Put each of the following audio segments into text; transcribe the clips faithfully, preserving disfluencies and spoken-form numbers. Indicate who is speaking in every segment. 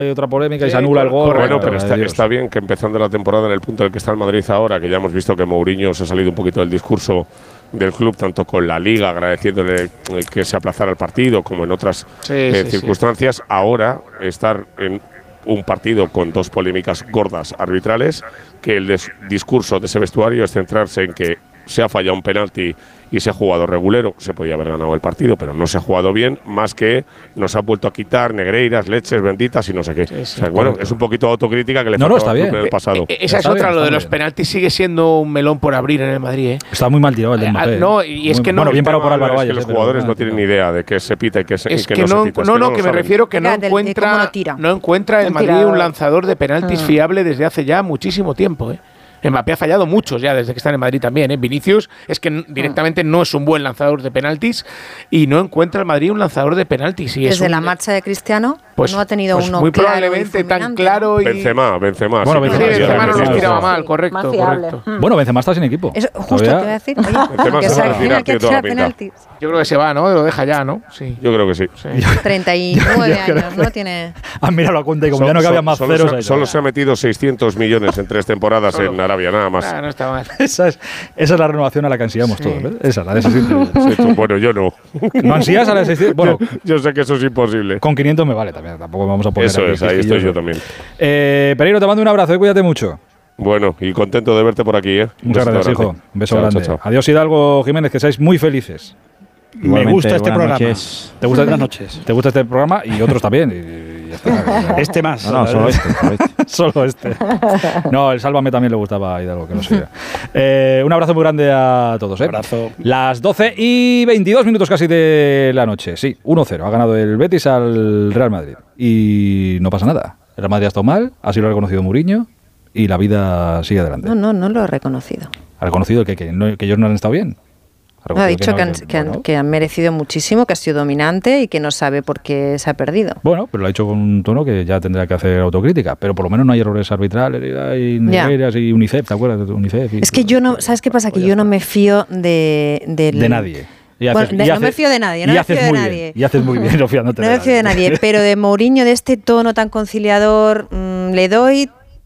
Speaker 1: hay otra polémica sí, y se anula el gol.
Speaker 2: Bueno, pero está, está bien que empezando la temporada en el punto en el que está el Madrid ahora, que ya hemos visto que Mourinho se ha salido un poquito del discurso del club, tanto con la Liga, agradeciéndole que se aplazara el partido, como en otras sí, eh, sí, circunstancias, sí. Ahora estar en un partido con dos polémicas gordas arbitrales, que el discurso de ese vestuario es centrarse en que se ha fallado un penalti y se ha jugado regulero, se podía haber ganado el partido, pero no se ha jugado bien, más que nos ha vuelto a quitar negreiras, leches benditas y no sé qué. Sí, sí, o sea, bueno, es un poquito autocrítica que le
Speaker 1: no, no, está bien.
Speaker 2: En el pasado.
Speaker 3: Eh, esa es
Speaker 1: está
Speaker 3: otra,
Speaker 1: bien,
Speaker 3: lo de los
Speaker 1: bien.
Speaker 3: penaltis sigue siendo un melón por abrir en el Madrid, ¿eh?
Speaker 1: Está muy mal tirado el de Mbappé.
Speaker 3: Eh, no, y es
Speaker 1: muy,
Speaker 3: que no…
Speaker 1: Bueno, bien parado por Álvaro Valle.
Speaker 2: Es que los jugadores no tienen ni idea de qué se pita y qué, se,
Speaker 3: es
Speaker 2: y qué
Speaker 3: que
Speaker 2: no,
Speaker 3: no
Speaker 2: se pita.
Speaker 3: No,
Speaker 2: es que
Speaker 3: no,
Speaker 2: no
Speaker 3: que me
Speaker 2: saben.
Speaker 3: refiero que no
Speaker 4: Claro,
Speaker 3: encuentra,
Speaker 4: no,
Speaker 3: no encuentra en Madrid
Speaker 4: tirador.
Speaker 3: un lanzador de penaltis ah. fiable desde hace ya muchísimo tiempo, ¿eh? Mbappé ha fallado muchos ya desde que está en Madrid también, ¿eh? Vinicius es que directamente no es un buen lanzador de penaltis y no encuentra el Madrid un lanzador de penaltis. Y
Speaker 4: desde
Speaker 3: es un,
Speaker 4: la marcha de Cristiano
Speaker 3: pues,
Speaker 4: no ha tenido
Speaker 3: pues
Speaker 4: uno
Speaker 3: muy
Speaker 4: claro
Speaker 3: probablemente tan claro y…
Speaker 2: Benzema, Benzema.
Speaker 1: Bueno,
Speaker 2: sí,
Speaker 1: Benzema,
Speaker 3: sí, Benzema no
Speaker 2: sí,
Speaker 3: los
Speaker 2: sí,
Speaker 3: tiraba
Speaker 2: sí.
Speaker 3: mal, correcto, correcto.
Speaker 4: Mm.
Speaker 1: Bueno, Benzema está sin equipo.
Speaker 4: Eso, justo te iba a decir.
Speaker 2: Benzema
Speaker 4: que
Speaker 2: se va a retirar,
Speaker 4: que
Speaker 2: tiene toda la
Speaker 4: penaltis.
Speaker 3: Yo creo que se va, ¿no? Lo deja ya, ¿no? Sí.
Speaker 2: Yo creo que sí.
Speaker 3: sí.
Speaker 4: treinta y nueve años, ¿no? Tiene…
Speaker 1: Ah, mira la cuenta y como
Speaker 2: so,
Speaker 1: ya no cabía más
Speaker 2: solo
Speaker 1: ceros…
Speaker 2: Se,
Speaker 1: ahí,
Speaker 2: solo se ha metido seiscientos millones en tres temporadas en Arabia, nada más.
Speaker 3: Ah, no está mal.
Speaker 1: Esa es, esa es la renovación a la que ansiamos sí. todos, ¿ves? Esa, la de seiscientos.
Speaker 2: Sí, bueno, yo no.
Speaker 1: ¿No ansías a la de seiscientos? Bueno,
Speaker 2: yo, yo sé que eso es imposible.
Speaker 1: Con quinientos me vale también, tampoco vamos a poner…
Speaker 2: Eso es, ahí estoy yo también.
Speaker 1: Eh, Pereiro, te mando un abrazo y cuídate mucho.
Speaker 2: Bueno, y contento de verte por aquí, ¿eh?
Speaker 1: Muchas gracias, hijo. Un beso
Speaker 2: chao,
Speaker 1: grande.
Speaker 2: Chao, chao.
Speaker 1: Adiós, Hidalgo Jiménez, que seáis muy felices.
Speaker 5: Igualmente, me gusta este programa.
Speaker 1: Noches. ¿Te gusta,
Speaker 5: buenas noches.
Speaker 1: ¿Te gusta este programa? Y otros también. Y, y ya está.
Speaker 5: Este más.
Speaker 1: No, no, solo este. Solo este. Solo este. No, el Sálvame también le gustaba a Hidalgo, que no sé. Eh, un abrazo muy grande a todos. ¿eh?
Speaker 5: Un abrazo.
Speaker 1: Las doce y veintidós minutos casi de la noche. Sí, uno cero. Ha ganado el Betis al Real Madrid. Y no pasa nada. El Real Madrid ha estado mal, así lo ha reconocido Mourinho. Y y sigue adelante.
Speaker 4: No, no, no lo he reconocido.
Speaker 1: ¿Ha reconocido que, que, no, que ellos no han estado bien?
Speaker 4: Ha, no, ha dicho que, no, que, han, bueno. que han merecido muchísimo, que ha sido dominante y que no sabe por qué se ha perdido.
Speaker 1: Bueno, pero lo ha dicho con un tono que ya tendrá que hacer autocrítica, pero por lo menos no hay errores arbitrales, hay negreiras y UNICEF, ¿te acuerdas de UNICEF? Y,
Speaker 4: es que yo no, ¿sabes qué pasa? Que yo no me fío de… De,
Speaker 1: de nadie.
Speaker 4: Y haces, bueno, de, y haces, no me fío de nadie, no me fío de nadie.
Speaker 1: Bien, y haces muy bien, no fiándote
Speaker 4: no
Speaker 1: de
Speaker 4: me fío de nadie, pero de Mourinho, de este tono tan conciliador, mmm, le doy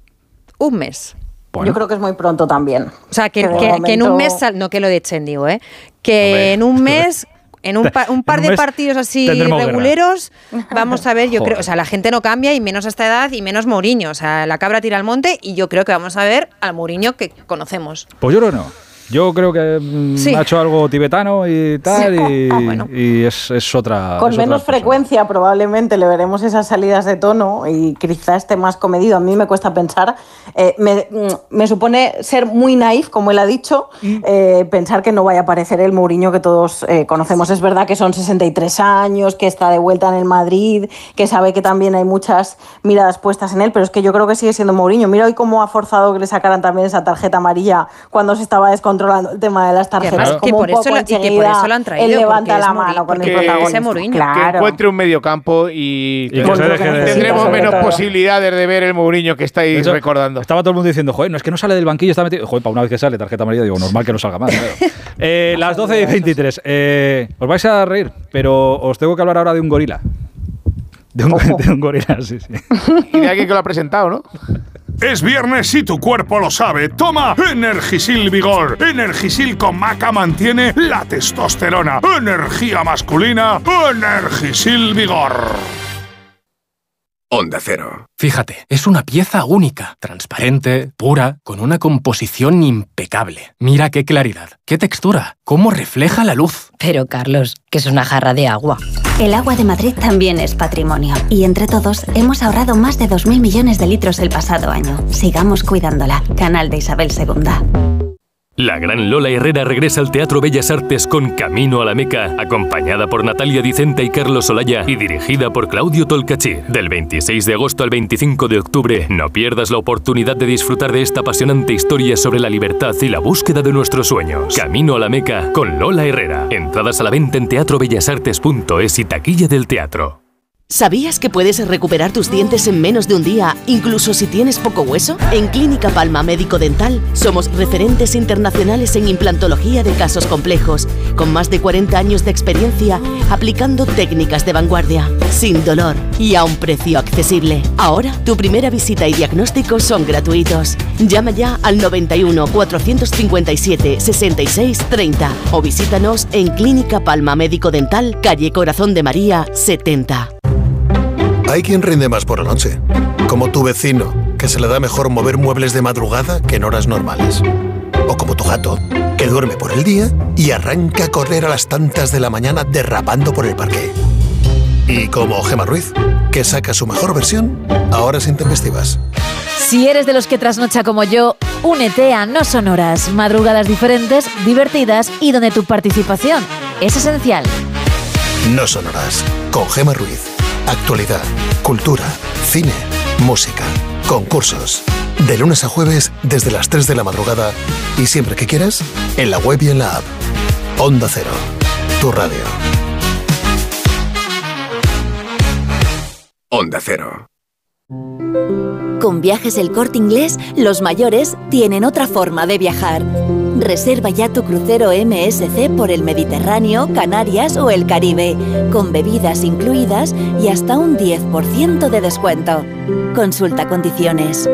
Speaker 4: un mes.
Speaker 6: Bueno. Yo creo que es muy pronto también.
Speaker 4: O sea, que, que, momento... que en un mes, no que lo echen, digo, ¿eh? Que Hombre. en un mes, en un, pa, un par un de partidos así reguleros, guerra. Vamos a ver, yo Joder. creo, o sea, la gente no cambia y menos a esta edad y menos Mourinho. O sea, la cabra tira al monte y yo creo que vamos a ver al Mourinho que conocemos.
Speaker 1: Pues yo creo que no. Yo creo que mm, sí. ha hecho algo tibetano y tal, sí. y, ah, bueno. y es, es otra.
Speaker 6: Con
Speaker 1: es
Speaker 6: menos
Speaker 1: otra
Speaker 6: frecuencia, probablemente le veremos esas salidas de tono y quizá esté más comedido. A mí me cuesta pensar, eh, me, me supone ser muy naif, como él ha dicho, mm. eh, pensar que no vaya a aparecer el Mourinho que todos eh, conocemos. Es verdad que son sesenta y tres años, que está de vuelta en el Madrid, que sabe que también hay muchas miradas puestas en él, pero es que yo creo que sigue siendo Mourinho. Mira hoy cómo ha forzado que le sacaran también esa tarjeta amarilla cuando se estaba descontrolando controlando el tema de las tarjetas.
Speaker 4: Que, como que, por, eso lo, y que por eso lo han traído.
Speaker 6: Él levanta la mano con el protagonismo.
Speaker 3: Claro. Que encuentre un mediocampo y,
Speaker 1: y
Speaker 3: que de tendremos menos todo. posibilidades de ver el Mourinho que estáis hecho, recordando.
Speaker 1: Estaba todo el mundo diciendo, joder, no es que no sale del banquillo, está metido. Joder, para una vez que sale tarjeta amarilla, digo, normal que no salga más. Claro. eh, las doce y veintitrés. Eh, os vais a reír, pero os tengo que hablar ahora de un gorila. De un, de un gorila, sí, sí.
Speaker 3: Y de alguien que lo ha presentado, ¿no?
Speaker 7: Es viernes y tu cuerpo lo sabe. Toma Energisil Vigor. Energisil con maca mantiene la testosterona. Energía masculina. Energisil Vigor.
Speaker 8: Onda Cero. Fíjate, es una pieza única, transparente, pura, con una composición impecable. Mira qué claridad, qué textura, cómo refleja la luz.
Speaker 9: Pero, Carlos, que es una jarra de agua.
Speaker 10: El agua de Madrid también es patrimonio. Y entre todos hemos ahorrado más de dos mil millones de litros el pasado año. Sigamos cuidándola. Canal de Isabel segunda.
Speaker 11: La gran Lola Herrera regresa al Teatro Bellas Artes con Camino a la Meca, acompañada por Natalia Dicenta y Carlos Olaya y dirigida por Claudio Tolcachir. Del veintiséis de agosto al veinticinco de octubre, no pierdas la oportunidad de disfrutar de esta apasionante historia sobre la libertad y la búsqueda de nuestros sueños. Camino a la Meca con Lola Herrera. Entradas a la venta en teatro bellas artes punto es y taquilla del teatro.
Speaker 12: ¿Sabías que puedes recuperar tus dientes en menos de un día, incluso si tienes poco hueso? En Clínica Palma Médico Dental somos referentes internacionales en implantología de casos complejos, con más de cuarenta años de experiencia aplicando técnicas de vanguardia, sin dolor y a un precio accesible. Ahora, tu primera visita y diagnóstico son gratuitos. Llama ya al noventa y uno, cuatrocientos cincuenta y siete, sesenta y seis, treinta o visítanos en Clínica Palma Médico Dental, calle Corazón de María, setenta.
Speaker 13: Hay quien rinde más por la noche, como tu vecino, que se le da mejor mover muebles de madrugada que en horas normales. O como tu gato, que duerme por el día y arranca a correr a las tantas de la mañana derrapando por el parque. Y como Gemma Ruiz, que saca su mejor versión a horas intempestivas.
Speaker 14: Si eres de los que trasnocha como yo, únete a No Son Horas, madrugadas diferentes, divertidas y donde tu participación es esencial.
Speaker 13: No Son Horas, con Gemma Ruiz. Actualidad, cultura, cine, música, concursos. De lunes a jueves desde las tres de la madrugada y siempre que quieras, en la web y en la app. Onda Cero, tu radio. Onda Cero.
Speaker 15: Con Viajes El Corte Inglés, los mayores tienen otra forma de viajar. Reserva ya tu crucero M S C por el Mediterráneo, Canarias o el Caribe, con bebidas incluidas y hasta un diez por ciento de descuento. Consulta condiciones.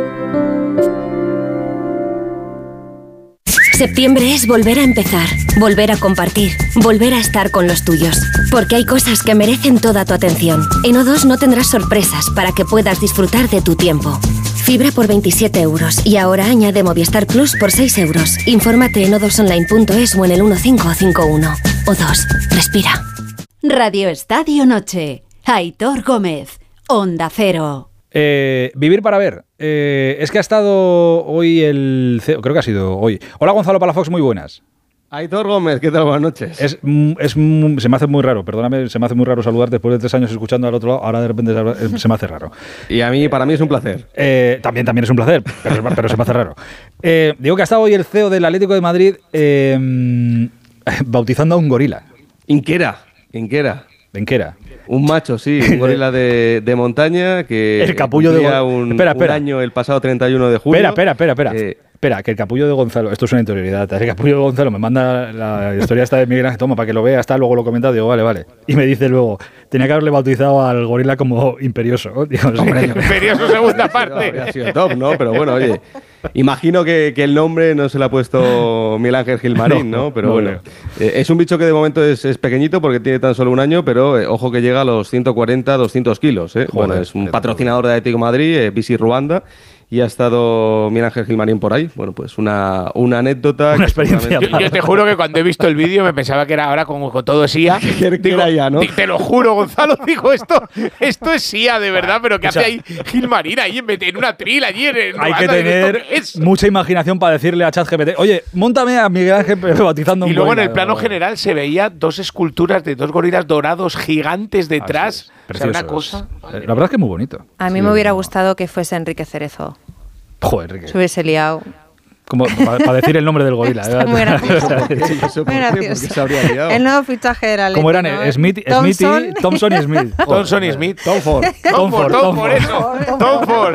Speaker 16: Septiembre es volver a empezar, volver a compartir, volver a estar con los tuyos. Porque hay cosas que merecen toda tu atención. En O dos no tendrás sorpresas para que puedas disfrutar de tu tiempo. Fibra por veintisiete euros y ahora añade Movistar Plus por seis euros. Infórmate en o dos online punto es o en el uno cinco cinco uno. O dos, respira.
Speaker 17: Radio Estadio Noche. Aitor Gómez, Onda Cero.
Speaker 1: Eh, vivir para ver. Eh, es que ha estado hoy el C E O, creo que ha sido hoy. Hola Gonzalo Palafox, muy buenas.
Speaker 18: Aitor Gómez, ¿qué tal? Buenas noches.
Speaker 1: Es, es, se me hace muy raro, perdóname, se me hace muy raro saludar después de tres años escuchando al otro lado, ahora de repente se me hace raro.
Speaker 18: Y a mí, para mí es un placer.
Speaker 1: Eh, también, también es un placer, pero, pero se me hace raro. Eh, digo que ha estado hoy el C E O del Atlético de Madrid eh, bautizando a un gorila.
Speaker 18: Inquera, Inquera.
Speaker 1: Inquera.
Speaker 18: Un macho, sí, un gorila de, de montaña que
Speaker 1: el capullo de
Speaker 18: un,
Speaker 1: espera, espera.
Speaker 18: un año el pasado treinta y uno de julio.
Speaker 1: Espera, espera, espera, espera. Eh, Espera, que el capullo de Gonzalo, esto es una interioridad, el capullo de Gonzalo me manda la historia esta de Miguel Ángel, toma, para que lo vea, está, luego lo comenta, digo, vale, vale. Y me dice luego, tenía que haberle bautizado al gorila como Imperioso. Digo,
Speaker 3: Hombre, sí. Imperioso segunda parte.
Speaker 18: Habría sido top, ¿no? Pero bueno, oye, imagino que, que el nombre no se lo ha puesto Miguel Ángel Gilmarín, ¿no? ¿no? Pero no, bueno, no. Eh, es un bicho que de momento es, es pequeñito porque tiene tan solo un año, pero eh, ojo que llega a los ciento cuarenta, doscientos kilos, ¿eh? Joder, bueno, es un patrocinador de Atlético de Madrid, eh, Visi Ruanda. Y ha estado Miguel Ángel Gilmarín por ahí. Bueno, pues una, una anécdota.
Speaker 1: Una experiencia.
Speaker 3: Yo, yo te juro que cuando he visto el vídeo me pensaba que era ahora como con todo es I A.
Speaker 18: que digo, era ya, ¿no?
Speaker 3: Te lo juro, Gonzalo, digo, esto, esto es I A de verdad, pero ¿qué o sea, hace ahí Gilmarín ahí en, en una tril allí en, en
Speaker 1: Hay que tener mucha imaginación para decirle a ChatGPT, oye, móntame a Miguel Ángel bautizando un
Speaker 3: Y luego
Speaker 1: gorila,
Speaker 3: en el plano general se veía dos esculturas de dos gorilas dorados gigantes detrás. O sea, una cosa.
Speaker 1: La verdad es que es muy bonito.
Speaker 4: A mí sí, me hubiera gustado que fuese Enrique Cerezo.
Speaker 1: Joder, Enrique.
Speaker 4: Se hubiese liado.
Speaker 1: Como para, para decir el nombre del gorila.
Speaker 4: Está muy gracioso. Muy gracioso. El nuevo fichaje de la ley.
Speaker 1: ¿Cómo eran? ¿no? Smith,
Speaker 4: Thompson.
Speaker 1: Smithy, Thompson y Smith.
Speaker 3: Thompson y Smith.
Speaker 18: Tom Ford.
Speaker 3: Tom Ford, Tom Ford, eso. Tom Ford.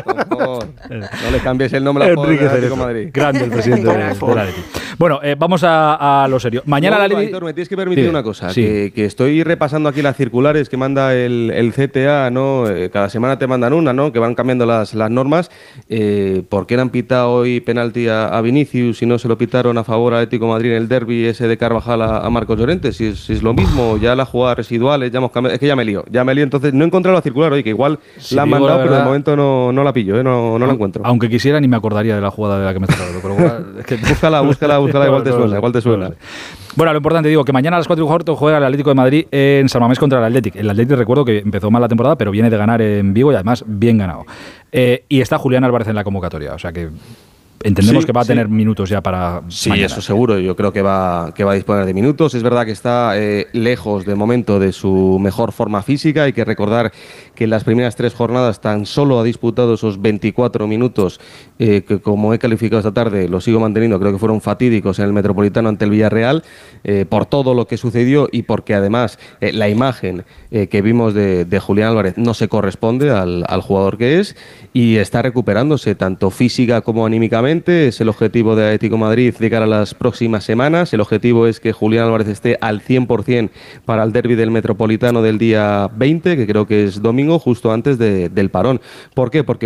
Speaker 18: No le cambies el nombre a
Speaker 1: Enrique Cerezo. Madrid. Grande el presidente de la Leti. Bueno, eh, vamos a, a lo serio. Mañana
Speaker 18: no,
Speaker 1: la Leti.
Speaker 18: Me tienes que permitir Dime. una cosa.
Speaker 1: Sí.
Speaker 18: Que, que estoy repasando aquí las circulares que manda el, el C T A, ¿no? Eh, cada semana te mandan una, ¿no? Que van cambiando las, las normas. Eh, ¿Por qué le han pitado hoy penalti a, a Vinicius si no se lo pitaron a favor a Atlético de Madrid en el derbi ese de Carvajal a, a Marcos Llorente? Si es, si es lo mismo, ya las jugadas residuales, ya hemos cambiado. Es que ya me lío, ya me lío. Entonces no he encontrado la circular hoy, que igual sí, la han mandado, la verdad, pero de momento no, no la pillo, ¿eh? no, no la encuentro.
Speaker 1: Aunque quisiera, ni me acordaría de la jugada de la que me estás hablando. Pero bueno, es que
Speaker 18: búscala, búscala, búscala, igual te suena, igual te suena.
Speaker 1: Bueno, lo importante, digo, que mañana a las cuatro y cuarto juega el Atlético de Madrid en San Mamés contra el Athletic. El Athletic, recuerdo que empezó mal la temporada, pero viene de ganar en Vigo y además bien ganado. Eh, y está Julián Álvarez en la convocatoria, o sea que entendemos
Speaker 18: sí,
Speaker 1: que va a
Speaker 18: sí.
Speaker 1: tener minutos ya para
Speaker 18: Sí,
Speaker 1: mañana.
Speaker 18: eso seguro. Yo creo que va, que va a disponer de minutos. Es verdad que está eh, lejos de momento de su mejor forma física. Hay que recordar que en las primeras tres jornadas tan solo ha disputado esos veinticuatro minutos eh, que, como he calificado esta tarde, lo sigo manteniendo, creo que fueron fatídicos en el Metropolitano ante el Villarreal, eh, por todo lo que sucedió y porque además eh, la imagen eh, que vimos de, de Julián Álvarez no se corresponde al, al jugador que es, y está recuperándose tanto física como anímicamente. Es el objetivo de Atlético de Madrid de cara a las próximas semanas. El objetivo es que Julián Álvarez esté al cien por ciento para el derbi del Metropolitano del día veinte, que creo que es domingo, justo antes de, del parón. ¿Por qué? Porque